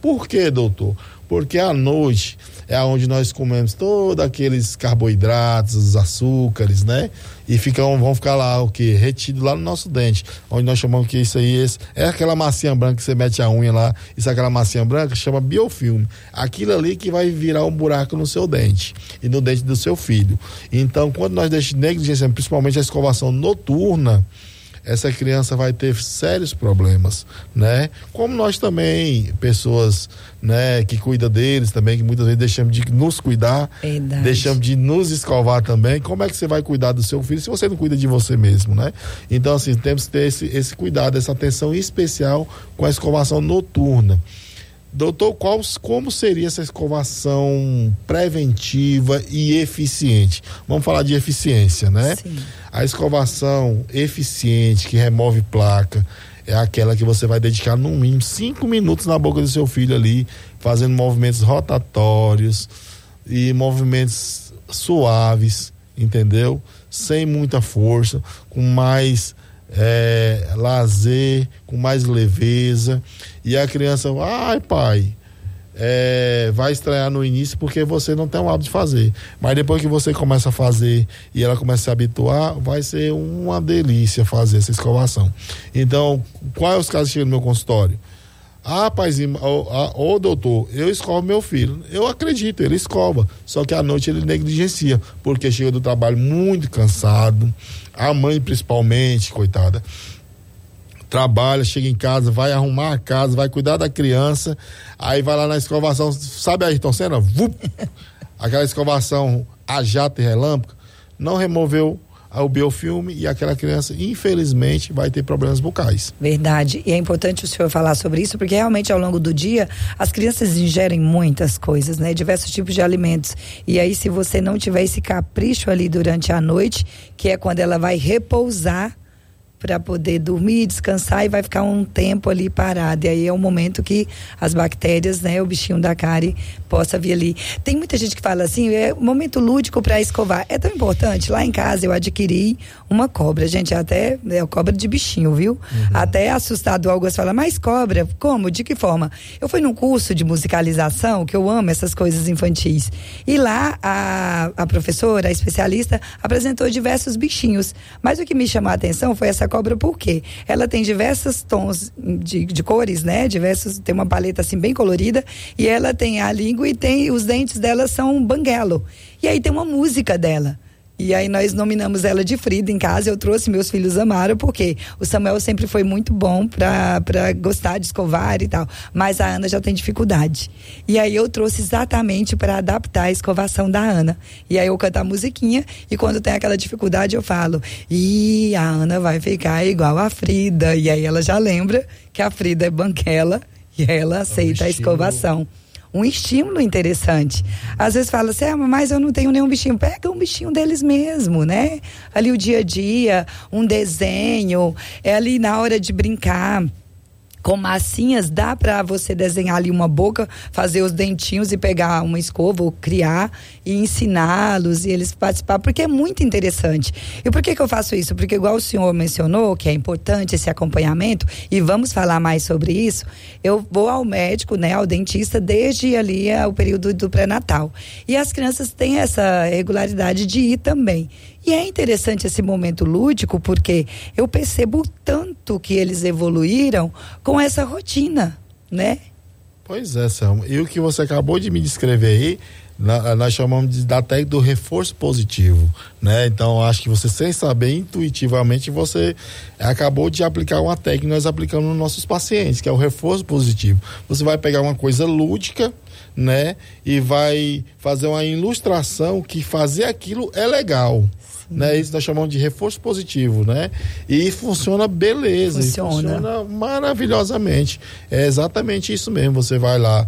Por quê, doutor? Porque à noite é onde nós comemos todos aqueles carboidratos, os açúcares, né? E vão ficar lá, o quê? Retido lá no nosso dente. Onde nós chamamos que isso aí é aquela massinha branca que você mete a unha lá. Isso é aquela massinha branca, chama biofilme. Aquilo ali que vai virar um buraco no seu dente e no dente do seu filho. Então, quando nós negligenciamos, principalmente a escovação noturna, essa criança vai ter sérios problemas, né? Como nós também, pessoas, né, que cuidam deles também, que muitas vezes deixamos de nos cuidar, Verdade. deixamos de nos escovar também. Como é que você vai cuidar do seu filho se você não cuida de você mesmo, né? Então, assim, temos que ter esse cuidado, essa atenção especial com a escovação noturna. Doutor, como seria essa escovação preventiva e eficiente? Vamos falar de eficiência, né? Sim. A escovação eficiente, que remove placa, é aquela que você vai dedicar no mínimo 5 minutos na boca do seu filho ali, fazendo movimentos rotatórios e movimentos suaves, entendeu? Sem muita força, com mais lazer, com mais leveza. E a criança, ai pai, vai estranhar no início porque você não tem o hábito de fazer, mas depois que você começa a fazer e ela começa a se habituar, vai ser uma delícia fazer essa escovação. Então, quais os casos que chegam no meu consultório? Paizinho, doutor, eu escovo meu filho. Eu acredito, ele escova, só que à noite ele negligencia, porque chega do trabalho muito cansado, a mãe principalmente, coitada, trabalha, chega em casa, vai arrumar a casa, vai cuidar da criança, aí vai lá na escovação, sabe a Ayrton Senna? Vup! Aquela escovação a jato e relâmpago, não removeu o biofilme e aquela criança, infelizmente, vai ter problemas bucais. Verdade, e é importante o senhor falar sobre isso, porque realmente ao longo do dia, as crianças ingerem muitas coisas, né? Diversos tipos de alimentos, e aí se você não tiver esse capricho ali durante a noite, que é quando ela vai repousar, para poder dormir, descansar, e vai ficar um tempo ali parado. E aí é o momento que as bactérias, né, o bichinho da cárie possa vir ali. Tem muita gente que fala assim, é um momento lúdico para escovar. É tão importante. Lá em casa eu adquiri uma cobra, gente, até cobra de bichinho, viu? Até assustado algumas falam, mas cobra, como? De que forma? Eu fui num curso de musicalização, que eu amo essas coisas infantis. E lá a professora, a especialista, apresentou diversos bichinhos. Mas o que me chamou a atenção foi essa cobra, por quê? Ela tem diversos tons de cores, né? Tem uma paleta assim bem colorida, e ela tem a língua e os dentes dela são banguelo. E aí tem uma música dela. E aí nós nominamos ela de Frida em casa. Eu trouxe, meus filhos amaram, porque o Samuel sempre foi muito bom pra gostar de escovar e tal, mas a Ana já tem dificuldade. E aí eu trouxe exatamente para adaptar a escovação da Ana. E aí eu canto a musiquinha, e quando tem aquela dificuldade eu falo, a Ana vai ficar igual a Frida. E aí ela já lembra que a Frida é banguela e ela aceita a escovação. Um estímulo interessante. Às vezes fala assim, mas eu não tenho nenhum bichinho. Pega um bichinho deles mesmo, né? Ali o dia a dia, um desenho, ali na hora de brincar. Com massinhas, dá pra você desenhar ali uma boca, fazer os dentinhos e pegar uma escova ou criar e ensiná-los e eles participar, porque é muito interessante. E por que eu faço isso? Porque igual o senhor mencionou, que é importante esse acompanhamento, e vamos falar mais sobre isso, eu vou ao médico, né, ao dentista, desde ali o período do pré-natal. E as crianças têm essa regularidade de ir também. E é interessante esse momento lúdico, porque eu percebo tanto que eles evoluíram com essa rotina, né? Pois é, Selma. E o que você acabou de me descrever aí, nós chamamos da técnica do reforço positivo, né? Então, acho que você, sem saber, intuitivamente, você acabou de aplicar uma técnica que nós aplicamos nos nossos pacientes, que é o reforço positivo. Você vai pegar uma coisa lúdica, né? E vai fazer uma ilustração que fazer aquilo é legal. Né? Isso nós chamamos de reforço positivo, né? E funciona beleza, funciona maravilhosamente. É exatamente isso mesmo. Você vai lá,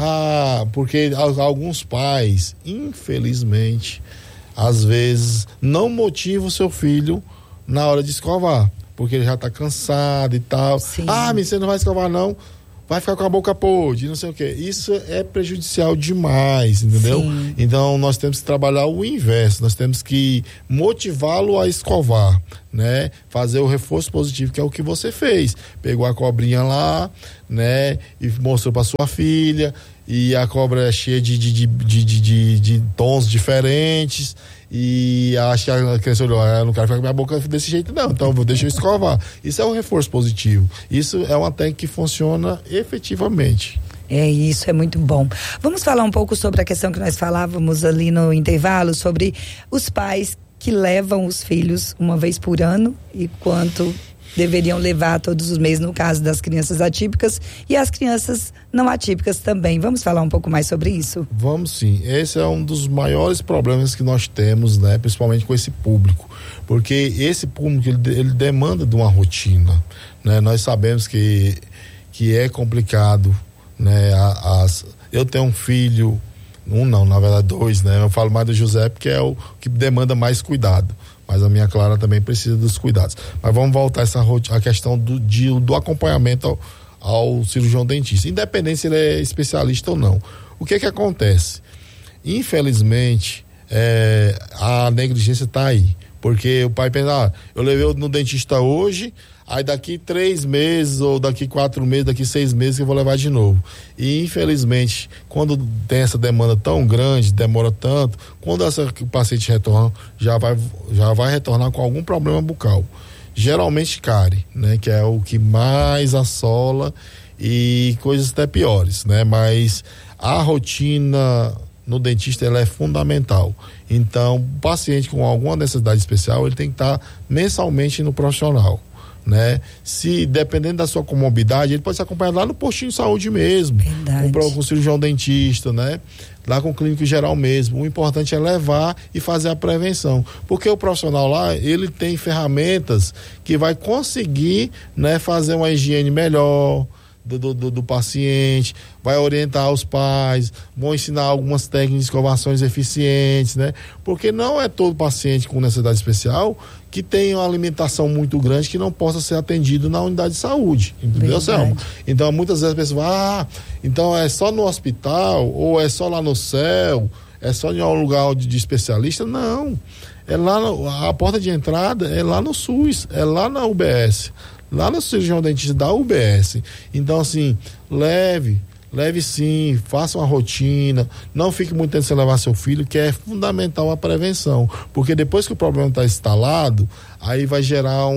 porque alguns pais, infelizmente, às vezes não motivam o seu filho na hora de escovar, porque ele já está cansado e tal. Sim. Você não vai escovar não, vai ficar com a boca podre, não sei o quê. Isso é prejudicial demais, entendeu? Sim. Então nós temos que trabalhar o inverso, nós temos que motivá-lo a escovar, né? Fazer o reforço positivo, que é o que você fez. Pegou a cobrinha lá, né? E mostrou para sua filha, e a cobra é cheia de tons diferentes, e acho que a criança olhou, eu não quero ficar com minha boca desse jeito não, então deixa eu escovar. Isso é um reforço positivo. Isso é uma técnica que funciona efetivamente. É isso, é muito bom. Vamos falar um pouco sobre a questão que nós falávamos ali no intervalo, sobre os pais que levam os filhos uma vez por ano e quanto deveriam levar todos os meses, no caso das crianças atípicas e as crianças não atípicas também. Vamos falar um pouco mais sobre isso? Vamos sim. Esse é um dos maiores problemas que nós temos, né? Principalmente com esse público, porque esse público ele demanda de uma rotina, né? Nós sabemos que é complicado, né? Eu tenho um filho, na verdade 2, né? Eu falo mais do José porque é o que demanda mais cuidado, mas a minha Clara também precisa dos cuidados. Mas vamos voltar a questão do acompanhamento ao cirurgião dentista, independente se ele é especialista ou não. O que acontece? Infelizmente, a negligência está aí, porque o pai pensa, eu levei no dentista hoje, aí daqui 3 meses, ou daqui 4 meses, daqui 6 meses eu vou levar de novo. E infelizmente, quando tem essa demanda tão grande, demora tanto, quando o paciente retorna, já vai retornar com algum problema bucal. Geralmente cárie, né? Que é o que mais assola, e coisas até piores, né? Mas a rotina no dentista ela é fundamental. Então, o paciente com alguma necessidade especial, ele tem que estar mensalmente no profissional, né? Se dependendo da sua comorbidade, ele pode ser acompanhado lá no postinho de saúde mesmo, com o cirurgião dentista, né? Lá com o clínico geral mesmo. O importante é levar e fazer a prevenção, porque o profissional lá, ele tem ferramentas que vai conseguir, né, fazer uma higiene melhor do paciente, vai orientar os pais, vão ensinar algumas técnicas de escovações eficientes, né? Porque não é todo paciente com necessidade especial que tem uma alimentação muito grande que não possa ser atendido na unidade de saúde, entendeu, Selma? Então, muitas vezes a pessoa fala, então é só no hospital, ou é só lá no céu, é só em um lugar de especialista? Não, é lá, a porta de entrada é lá no SUS, é lá na UBS, lá no cirurgião dentista da UBS. Então, assim, leve sim, faça uma rotina, não fique muito tempo sem levar seu filho, que é fundamental a prevenção, porque depois que o problema está instalado, aí vai gerar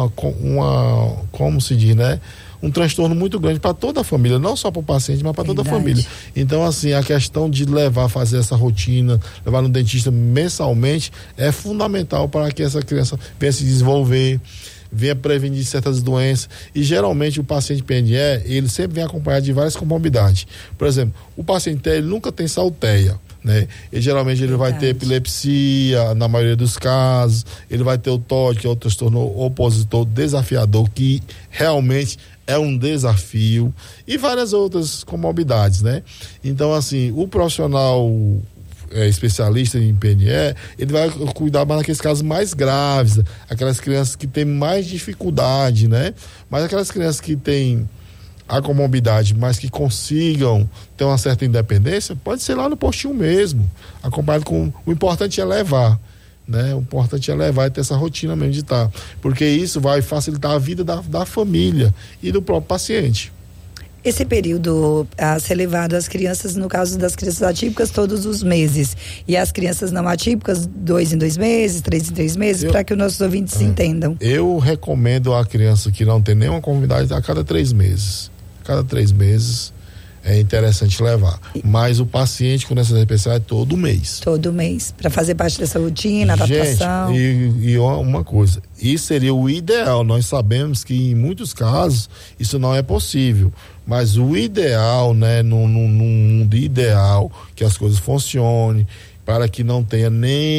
como se diz, né? Um transtorno muito grande para toda a família, não só para o paciente, mas para toda a família. Então, assim, a questão de fazer essa rotina, levar no dentista mensalmente, é fundamental para que essa criança venha se desenvolver, venha prevenir certas doenças. E geralmente o paciente PNE, ele sempre vem acompanhado de várias comorbidades. Por exemplo, o paciente ele nunca tem salteia, né? E geralmente ele vai ter epilepsia, na maioria dos casos, ele vai ter o TOD, que é o transtorno opositor desafiador, que realmente é um desafio, e várias outras comorbidades, né? Então, assim, o profissional especialista em PNE, ele vai cuidar mais daqueles casos mais graves, aquelas crianças que têm mais dificuldade, né? Mas aquelas crianças que têm a comorbidade, mas que consigam ter uma certa independência, pode ser lá no postinho mesmo, acompanhado com... O importante é levar, né? O importante é levar e ter essa rotina mesmo de estar, porque isso vai facilitar a vida da família e do próprio paciente. Esse período a ser levado às crianças, no caso das crianças atípicas, todos os meses, e as crianças não atípicas, 2 em 2 meses, 3 em 3 meses, para que os nossos ouvintes se entendam. Eu recomendo a criança que não tem nenhuma comorbidade a cada 3 meses. Cada 3 meses é interessante levar. Mas o paciente com necessidade especial é todo mês. Todo mês, para fazer parte dessa rotina, adaptação. E uma coisa, isso seria o ideal. Nós sabemos que em muitos casos isso não é possível. Mas o ideal, né, num mundo ideal, que as coisas funcionem, para que não tenha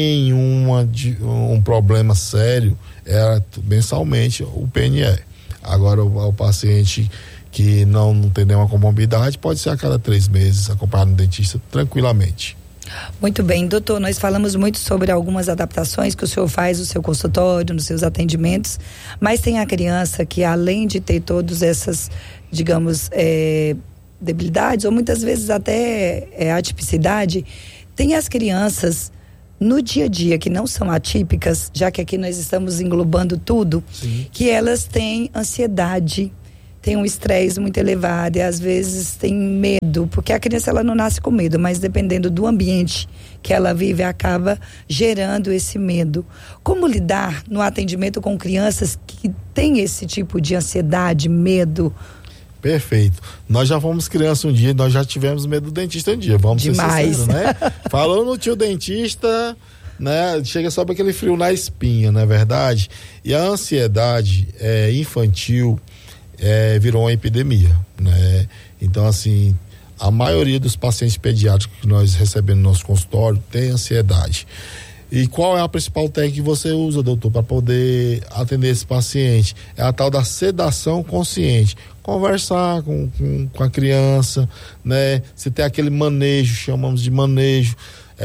um problema sério, é mensalmente o PNE. Agora o paciente que não tem nenhuma comorbidade, pode ser a cada 3 meses, acompanhado no dentista tranquilamente. Muito bem, doutor, nós falamos muito sobre algumas adaptações que o senhor faz no seu consultório, nos seus atendimentos, mas tem a criança que, além de ter todas essas, digamos, debilidades, ou muitas vezes até atipicidade, tem as crianças no dia a dia que não são atípicas, já que aqui nós estamos englobando tudo, sim, que elas têm ansiedade, tem um estresse muito elevado e às vezes tem medo, porque a criança ela não nasce com medo, mas dependendo do ambiente que ela vive, acaba gerando esse medo. Como lidar no atendimento com crianças que têm esse tipo de ansiedade, medo? Perfeito. Nós já fomos criança um dia, nós já tivemos medo do dentista um dia, vamos demais. ser sinceros, né? Falou no tio dentista, né? Chega só para aquele frio na espinha, não é verdade? E a ansiedade infantil virou uma epidemia, né? Então, assim, a maioria dos pacientes pediátricos que nós recebemos no nosso consultório tem ansiedade. E qual é a principal técnica que você usa, doutor, para poder atender esse paciente? É a tal da sedação consciente. Conversar com a criança, né? Se tem aquele manejo, chamamos de manejo,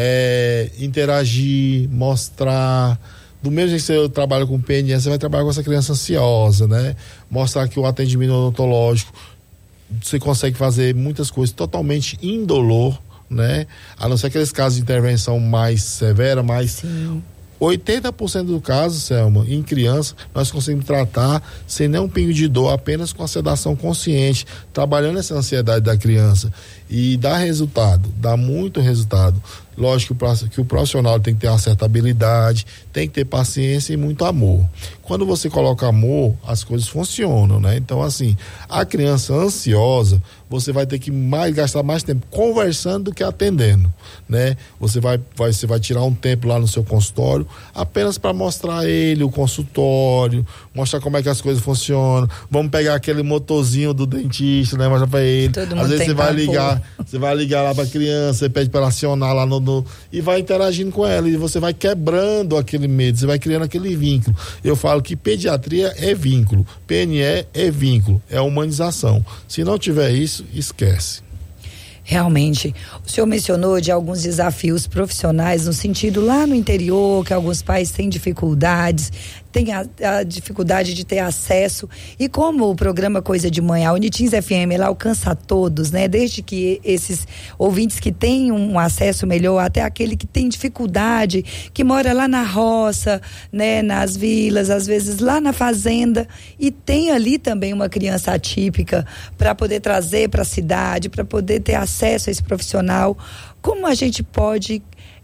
interagir, mostrar. Do mesmo jeito que você trabalha com PNE, você vai trabalhar com essa criança ansiosa, né? Mostrar que o atendimento odontológico, você consegue fazer muitas coisas totalmente indolor, né? A não ser aqueles casos de intervenção mais severa, mas Sim. 80% do caso, Selma, em criança, nós conseguimos tratar sem nenhum pingo de dor, apenas com a sedação consciente, trabalhando essa ansiedade da criança. E dá resultado, dá muito resultado. Lógico que o profissional tem que ter uma certa habilidade, tem que ter paciência e muito amor. Quando você coloca amor, as coisas funcionam, né? Então, assim, a criança ansiosa, você vai ter que gastar mais tempo conversando do que atendendo, né? Você vai tirar um tempo lá no seu consultório apenas para mostrar a ele o consultório, mostrar como é que as coisas funcionam. Vamos pegar aquele motorzinho do dentista, né? Mostrar para ele. Às vezes você vai ligar lá para a criança, você pede para ela acionar lá e vai interagindo com ela, e você vai quebrando aquele medo, você vai criando aquele vínculo. Eu falo que pediatria é vínculo, PNE é vínculo, é humanização. Se não tiver isso, esquece. Realmente, o senhor mencionou de alguns desafios profissionais no sentido lá no interior, que alguns pais têm dificuldades, tem a dificuldade de ter acesso, e como o programa Coisa de Mãe, a Unitins FM, ela alcança a todos, né? Desde que esses ouvintes que têm um acesso melhor, até aquele que tem dificuldade, que mora lá na roça, né? Nas vilas, às vezes lá na fazenda, e tem ali também uma criança atípica para poder trazer para a cidade, para poder ter acesso a esse profissional. Como a gente pode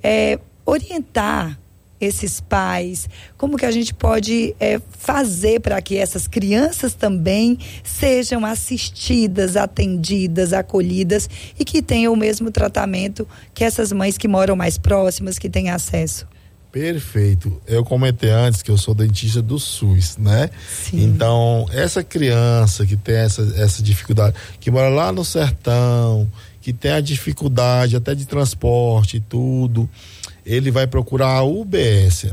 orientar esses pais? Como que a gente pode fazer para que essas crianças também sejam assistidas, atendidas, acolhidas e que tenham o mesmo tratamento que essas mães que moram mais próximas, que têm acesso? Perfeito. Eu comentei antes que eu sou dentista do SUS, né? Sim. Então, essa criança que tem essa dificuldade, que mora lá no sertão, que tem a dificuldade até de transporte e tudo, ele vai procurar a UBS.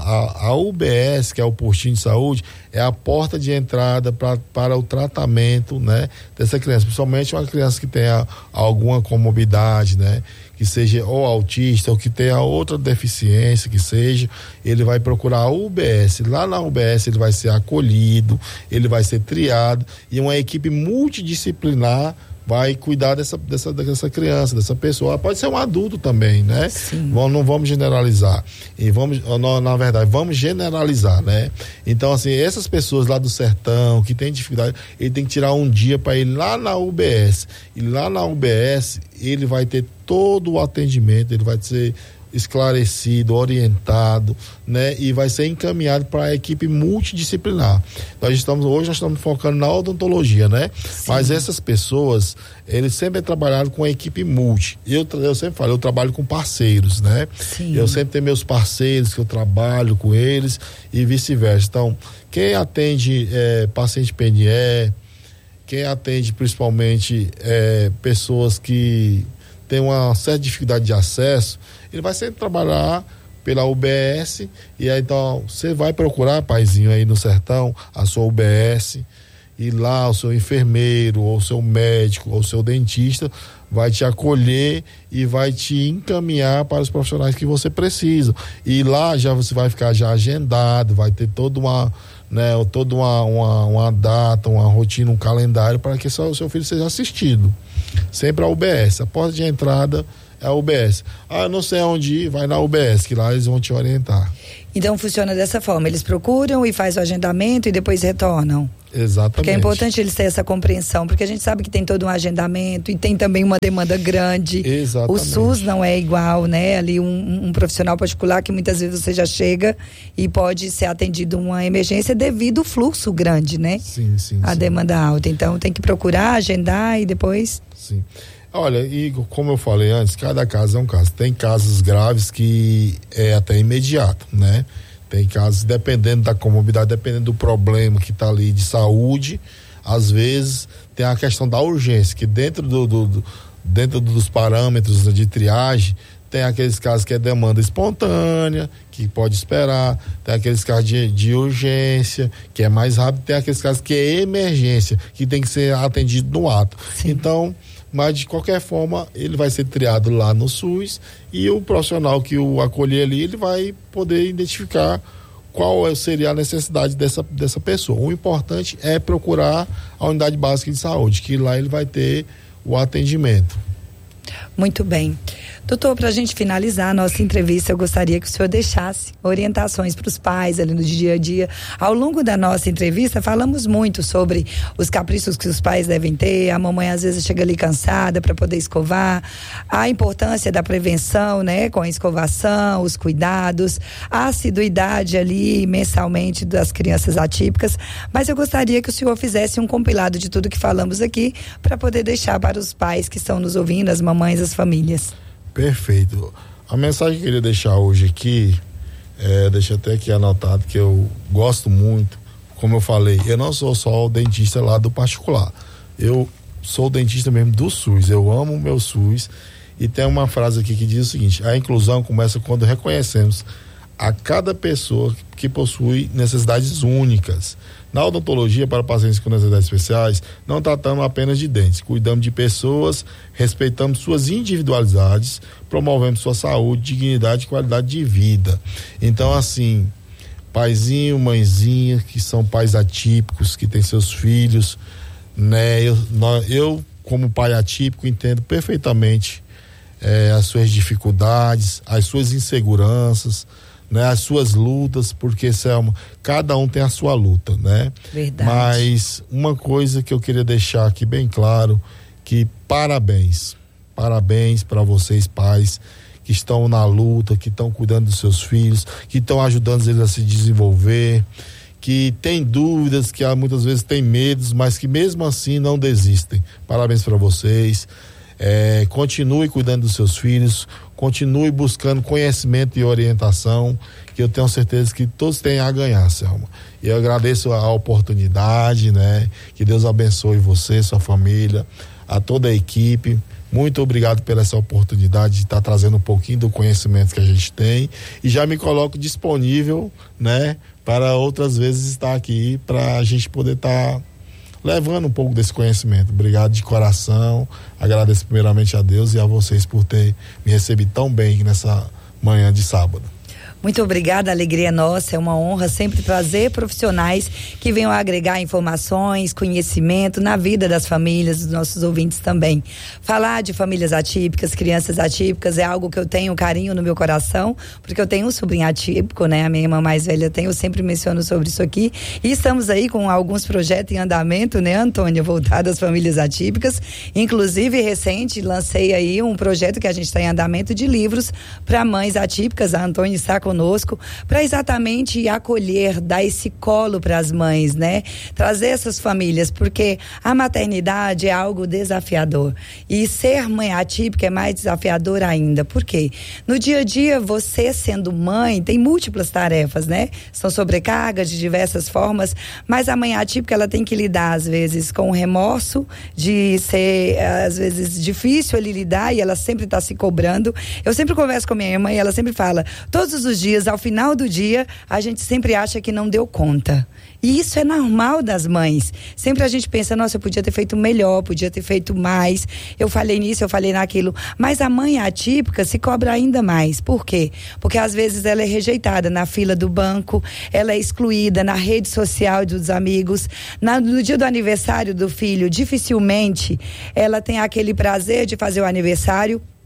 A UBS, que é o postinho de saúde, é a porta de entrada para o tratamento, né, dessa criança, principalmente uma criança que tenha alguma comorbidade, né, que seja ou autista ou que tenha outra deficiência, que seja, ele vai procurar a UBS. Lá na UBS ele vai ser acolhido, ele vai ser triado, e uma equipe multidisciplinar vai cuidar dessa criança, dessa pessoa. Pode ser um adulto também, né? Sim. Não vamos generalizar. E na verdade, vamos generalizar, né? Então, assim, essas pessoas lá do sertão, que tem dificuldade, ele tem que tirar um dia para ir lá na UBS. E lá na UBS, ele vai ter todo o atendimento, ele vai ser esclarecido, orientado, né? E vai ser encaminhado para a equipe multidisciplinar. Hoje nós estamos focando na odontologia, né? Sim. Mas essas pessoas, eles sempre trabalharam com a equipe multi. Eu sempre falo, eu trabalho com parceiros, né? Sim. Eu sempre tenho meus parceiros que eu trabalho com eles e vice-versa. Então, quem atende paciente PNE, quem atende principalmente pessoas que têm uma certa dificuldade de acesso, ele vai sempre trabalhar pela UBS, e aí então você vai procurar, paizinho, aí no sertão, a sua UBS, e lá o seu enfermeiro, ou o seu médico, ou o seu dentista vai te acolher e vai te encaminhar para os profissionais que você precisa. E lá já você vai ficar já agendado, vai ter toda uma data, uma rotina, um calendário para que o seu filho seja assistido. Sempre a UBS, a porta de entrada é a UBS. Eu não sei aonde ir, vai na UBS, que lá eles vão te orientar. Então funciona dessa forma, eles procuram e faz o agendamento e depois retornam? Exatamente. Porque é importante eles terem essa compreensão, porque a gente sabe que tem todo um agendamento e tem também uma demanda grande. Exatamente. O SUS não é igual, né? Ali um profissional particular que muitas vezes você já chega e pode ser atendido uma emergência devido ao fluxo grande, né? Sim. A demanda alta. Então tem que procurar, agendar e depois... Sim. Olha, e como eu falei antes, cada caso é um caso. Tem casos graves que é até imediato, né? Tem casos, dependendo da comorbidade, dependendo do problema que está ali de saúde, às vezes tem a questão da urgência, que dentro dentro dos parâmetros de triagem, tem aqueles casos que é demanda espontânea, que pode esperar, tem aqueles casos de urgência, que é mais rápido, tem aqueles casos que é emergência, que tem que ser atendido no ato. Sim. Então, mas de qualquer forma, ele vai ser triado lá no SUS e o profissional que o acolher ali, ele vai poder identificar qual seria a necessidade dessa pessoa. O importante é procurar a unidade básica de saúde, que lá ele vai ter o atendimento. Muito bem. Doutor, para a gente finalizar a nossa entrevista, eu gostaria que o senhor deixasse orientações para os pais ali no dia a dia. Ao longo da nossa entrevista, falamos muito sobre os caprichos que os pais devem ter. A mamãe às vezes chega ali cansada para poder escovar. A importância da prevenção, né, com a escovação, os cuidados, a assiduidade ali mensalmente das crianças atípicas. Mas eu gostaria que o senhor fizesse um compilado de tudo que falamos aqui para poder deixar para os pais que estão nos ouvindo, as mamães, as famílias. Perfeito. A mensagem que eu queria deixar hoje aqui, deixa até aqui anotado, que eu gosto muito, como eu falei, eu não sou só o dentista lá do particular, eu sou o dentista mesmo do SUS, eu amo o meu SUS, e tem uma frase aqui que diz o seguinte: a inclusão começa quando reconhecemos a cada pessoa que possui necessidades únicas. Na odontologia, para pacientes com necessidades especiais, não tratamos apenas de dentes, cuidamos de pessoas, respeitamos suas individualidades, promovemos sua saúde, dignidade e qualidade de vida. Então, assim, paizinho, mãezinha, que são pais atípicos, que têm seus filhos, né? Eu como pai atípico, entendo perfeitamente as suas dificuldades, as suas inseguranças, né, as suas lutas, porque, Selma, cada um tem a sua luta, né? Verdade. Mas uma coisa que eu queria deixar aqui bem claro, que parabéns para vocês, pais, que estão na luta, que estão cuidando dos seus filhos, que estão ajudando eles a se desenvolver, que tem dúvidas, que muitas vezes tem medos, mas que mesmo assim não desistem. Parabéns para vocês. Continue cuidando dos seus filhos, continue buscando conhecimento e orientação, que eu tenho certeza que todos têm a ganhar, Selma. E eu agradeço a oportunidade, né? Que Deus abençoe você, sua família, a toda a equipe. Muito obrigado pela essa oportunidade de estar trazendo um pouquinho do conhecimento que a gente tem, e já me coloco disponível, né? Para outras vezes estar aqui, para a gente poder estar levando um pouco desse conhecimento. Obrigado de coração, agradeço primeiramente a Deus e a vocês por ter me recebido tão bem nessa manhã de sábado. Muito obrigada, a alegria é nossa, é uma honra sempre trazer profissionais que venham agregar informações, conhecimento na vida das famílias, dos nossos ouvintes também. Falar de famílias atípicas, crianças atípicas é algo que eu tenho carinho no meu coração, porque eu tenho um sobrinho atípico, né? A minha irmã mais velha tem, eu sempre menciono sobre isso aqui, e estamos aí com alguns projetos em andamento, né, Antônia, voltado às famílias atípicas. Inclusive, recente, lancei aí um projeto que a gente está em andamento de livros para mães atípicas. A Antônia está conosco para exatamente acolher, dar esse colo para as mães, né? Trazer essas famílias, porque a maternidade é algo desafiador, e ser mãe atípica é mais desafiador ainda. Por quê? No dia a dia, você sendo mãe tem múltiplas tarefas, né? São sobrecargas de diversas formas, mas a mãe atípica, ela tem que lidar às vezes com o remorso de ser às vezes difícil ele lidar, e ela sempre está se cobrando. Eu sempre converso com a minha irmã e ela sempre fala, todos os dias, ao final do dia, a gente sempre acha que não deu conta. E isso é normal das mães. Sempre a gente pensa, nossa, eu podia ter feito melhor, podia ter feito mais, eu falei nisso, eu falei naquilo. Mas a mãe atípica se cobra ainda mais. Por quê? Porque às vezes ela é rejeitada na fila do banco, ela é excluída na rede social dos amigos, no dia do aniversário do filho, dificilmente ela tem aquele prazer de fazer o aniversário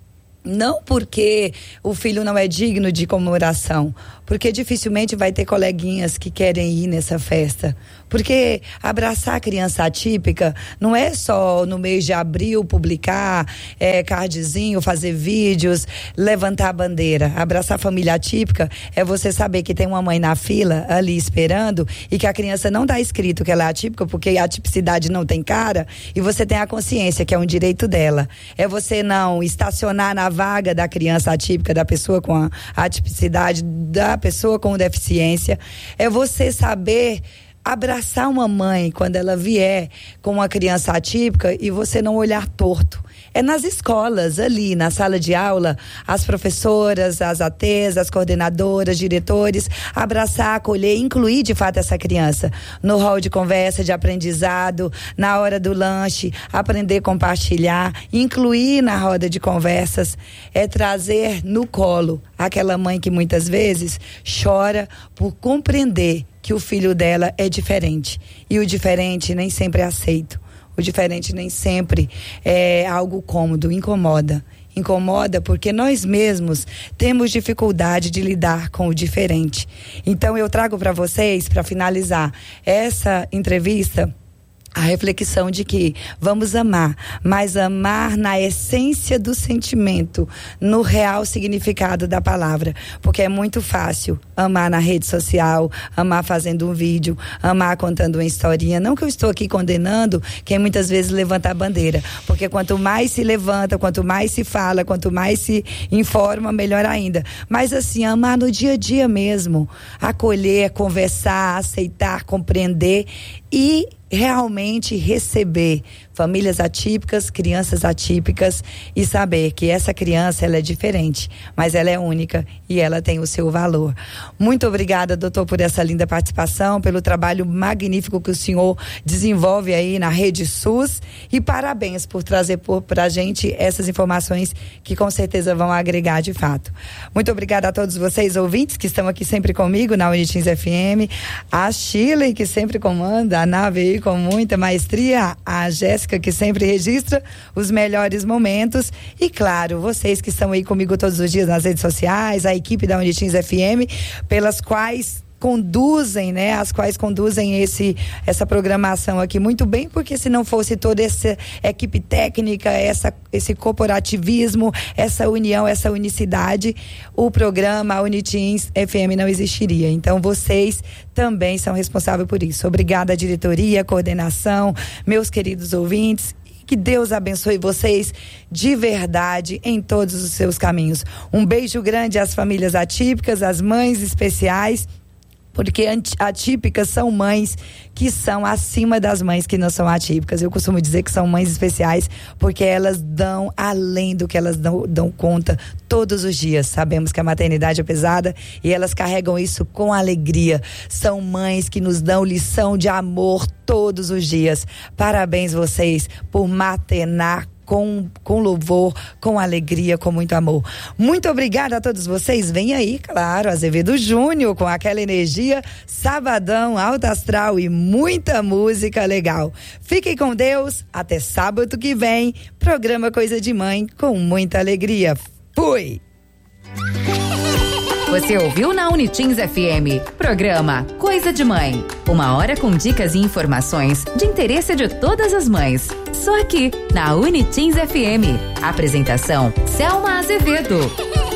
Não porque o filho não é digno de comemoração, porque dificilmente vai ter coleguinhas que querem ir nessa festa. Porque abraçar a criança atípica não é só no mês de abril publicar cardzinho, fazer vídeos, levantar a bandeira. Abraçar a família atípica é você saber que tem uma mãe na fila ali esperando e que a criança não está escrito que ela é atípica porque a atipicidade não tem cara e você tem a consciência que é um direito dela. É você não estacionar na vaga da criança atípica, da pessoa com a atipicidade, da pessoa com deficiência. É você saber abraçar uma mãe quando ela vier com uma criança atípica e você não olhar torto. É nas escolas, ali na sala de aula, as professoras, as ATs, as coordenadoras, diretores, abraçar, acolher, incluir de fato essa criança no hall de conversa, de aprendizado, na hora do lanche, aprender a compartilhar, incluir na roda de conversas, é trazer no colo aquela mãe que muitas vezes chora por compreender que o filho dela é diferente e o diferente nem sempre é aceito. O diferente nem sempre é algo cômodo, incomoda. Incomoda porque nós mesmos temos dificuldade de lidar com o diferente. Então eu trago para vocês, para finalizar essa entrevista, a reflexão de que vamos amar, mas amar na essência do sentimento, no real significado da palavra, porque é muito fácil amar na rede social, amar fazendo um vídeo, amar contando uma historinha. Não que eu estou aqui condenando quem muitas vezes levanta a bandeira, porque quanto mais se levanta, quanto mais se fala, quanto mais se informa, melhor ainda. Mas assim, amar no dia a dia mesmo, acolher, conversar, aceitar, compreender e realmente receber famílias atípicas, crianças atípicas e saber que essa criança, ela é diferente, mas ela é única e ela tem o seu valor. Muito obrigada, doutor, por essa linda participação, pelo trabalho magnífico que o senhor desenvolve aí na Rede SUS e parabéns por trazer pra gente essas informações que com certeza vão agregar de fato. Muito obrigada a todos vocês ouvintes que estão aqui sempre comigo na Unitins FM, a Shirley que sempre comanda a nave aí com muita maestria, a Jéssica que sempre registra os melhores momentos e claro, vocês que estão aí comigo todos os dias nas redes sociais, a equipe da Unitins FM, pelas quais conduzem, né? As quais conduzem essa programação aqui muito bem, porque se não fosse toda essa equipe técnica, esse corporativismo, essa união, essa unicidade, o programa a Unitins FM não existiria. Então vocês também são responsáveis por isso. Obrigada, diretoria, coordenação, meus queridos ouvintes. Que Deus abençoe vocês de verdade em todos os seus caminhos. Um beijo grande às famílias atípicas, às mães especiais, porque atípicas são mães que são acima das mães que não são atípicas. Eu costumo dizer que são mães especiais porque elas dão além do que elas dão conta todos os dias. Sabemos que a maternidade é pesada e elas carregam isso com alegria. São mães que nos dão lição de amor todos os dias. Parabéns vocês por maternar com louvor, com alegria, com muito amor. Muito obrigada a todos vocês. Vem aí, claro, Azevedo Júnior com aquela energia, sabadão, alto astral e muita música legal. Fiquem com Deus, até sábado que vem, programa Coisa de Mãe com muita alegria. Fui! Você ouviu na Unitins FM, programa Coisa de Mãe. 1 hora com dicas e informações de interesse de todas as mães. Só aqui, na Unitins FM. Apresentação, Selma Azevedo.